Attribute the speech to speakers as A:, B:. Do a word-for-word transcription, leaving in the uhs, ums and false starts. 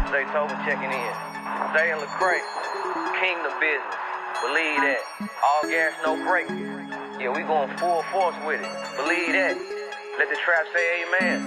A: Zay Tobin checking in. Zay and Lecrae, kingdom business. Believe that. All gas, no brake. Yeah, we going full force with it. Believe that. Let the trap say amen.